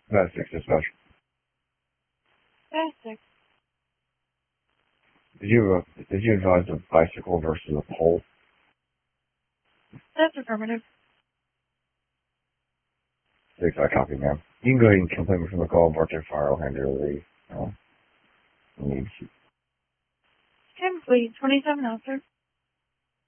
That's 6 dispatch. That's 6. Did you advise a bicycle versus a pole? That's affirmative. 6, I copy, ma'am. You can go ahead and complain me from the call, bartender fire, I'll handle the needs. 10, please. 27 officer.